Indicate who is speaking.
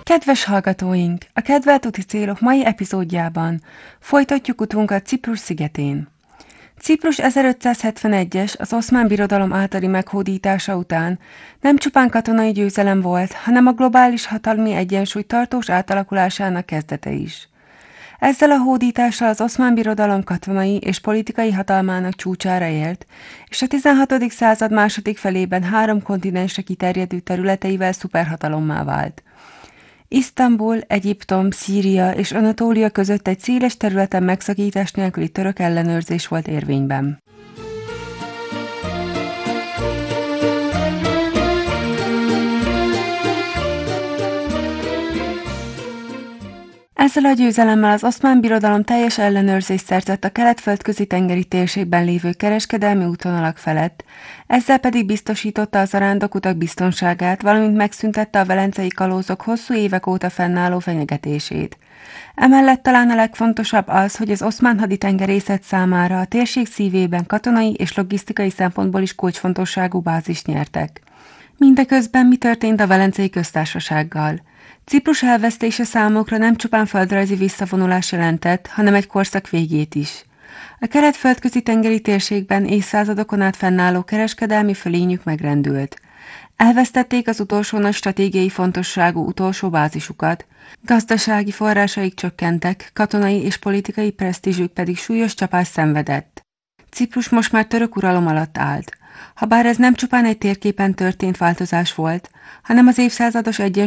Speaker 1: Kedves hallgatóink! A Kedvelt úti célok mai epizódjában folytatjuk utunkat Ciprus szigetén. Ciprus 1571-es az Oszmán Birodalom általi meghódítása után nem csupán katonai győzelem volt, hanem a globális hatalmi egyensúly tartós átalakulásának kezdete is. Ezzel a hódítással az Oszmán Birodalom katonai és politikai hatalmának csúcsára ért, és a 16. század második felében 3 kontinensre kiterjedő területeivel szuperhatalommá vált. Isztambul, Egyiptom, Szíria és Anatólia között egy széles területen megszakítás nélküli török ellenőrzés volt érvényben. Ezzel a győzelemmel az Oszmán Birodalom teljes ellenőrzést szerzett a kelet-földközi tengeri térségben lévő kereskedelmi útvonalak felett, ezzel pedig biztosította a zarándokutak biztonságát, valamint megszüntette a velencei kalózok hosszú évek óta fennálló fenyegetését. Emellett talán a legfontosabb az, hogy az oszmán haditengerészet számára a térség szívében katonai és logisztikai szempontból is kulcsfontosságú bázist nyertek. Mindeközben mi történt a Velencei Köztársasággal? Ciprus elvesztése számukra nem csupán földrajzi visszavonulás jelentett, hanem egy korszak végét is. A kelet-földközi tengeri térségben évszázadokon át fennálló kereskedelmi fölényük megrendült. Elvesztették az utolsó nagy stratégiai fontosságú utolsó bázisukat, gazdasági forrásaik csökkentek, katonai és politikai presztízsük pedig súlyos csapást szenvedett. Ciprus most már török uralom alatt állt. Habár ez nem csupán egy térképen történt változás volt, hanem az évszázados egyensúly